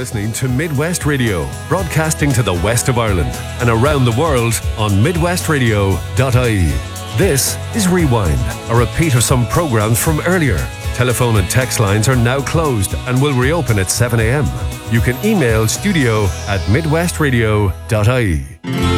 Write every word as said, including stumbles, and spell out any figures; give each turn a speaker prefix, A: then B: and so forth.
A: listening to Midwest Radio, broadcasting to the west of Ireland and around the world on midwest radio dot I E. This is Rewind, a repeat of some programs from earlier. Telephone and text lines are now closed and will reopen at seven a.m. You can email studio at midwest radio dot I E.